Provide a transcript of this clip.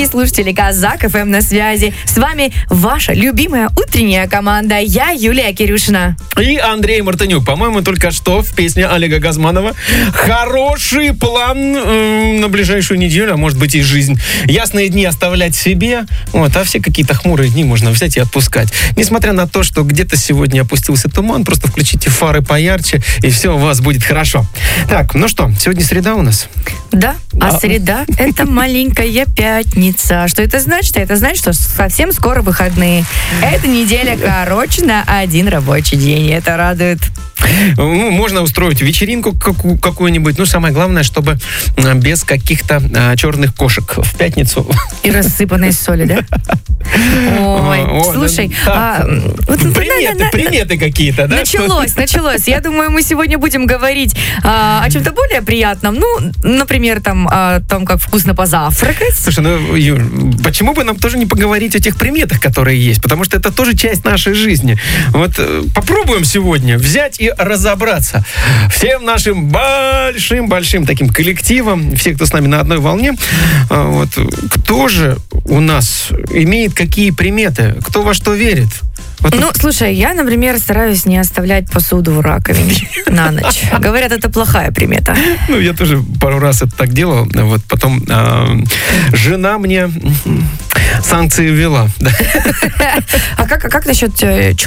дорогие слушатели, Казак ФМ на связи. С вами ваша любимая утренняя команда. Я Юлия Кирюшина. И Андрей Мартынюк. По-моему, только что в песне Олега Газманова хороший план на ближайшую неделю, а может быть и жизнь. Ясные дни оставлять себе, а все какие-то хмурые дни можно взять и отпускать. Несмотря на то, что где-то сегодня опустился туман, просто включите фары поярче, и все у вас будет хорошо. Так, ну что, сегодня среда у нас? Да, а среда – это маленькая пятница. Что это значит? Это значит, что совсем скоро выходные. Эта неделя короче на один рабочий день. Это радует. Можно устроить вечеринку какую-нибудь. Самое главное, чтобы без каких-то черных кошек в пятницу. И рассыпанной соли, да? Ой, слушай. Приметы какие-то, да? Началось. Я думаю, мы сегодня будем говорить о чем-то более приятном. Например, о том, как вкусно позавтракать. Слушай, Юль, почему бы нам тоже не поговорить о тех приметах, которые есть? Потому что это тоже часть нашей жизни. Попробуем сегодня взять и разобраться всем нашим большим таким коллективом, все, кто с нами на одной волне, кто же у нас имеет какие приметы, кто во что верит. Слушай, я, например, стараюсь не оставлять посуду в раковине на ночь. Говорят, это плохая примета. Я тоже пару раз это так делал. Потом жена мне санкции ввела. А как насчет